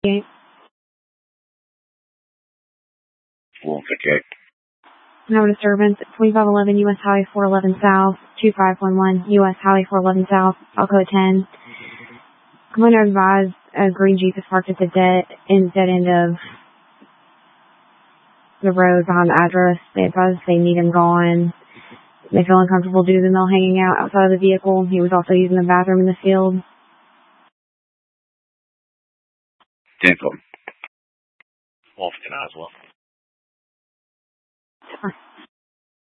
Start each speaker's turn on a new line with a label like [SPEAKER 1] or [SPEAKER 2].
[SPEAKER 1] 158.
[SPEAKER 2] No disturbance at 2511 U.S. Highway 411 South, 2511 U.S. Highway 411 South, Alcoa 10. Commander advised a green Jeep is parked at the dead end of the road behind the address. They advised they need him gone. They feel uncomfortable due to the male hanging out outside of the vehicle. He was also using the bathroom in the field.
[SPEAKER 1] 10-4.
[SPEAKER 3] 159 as well.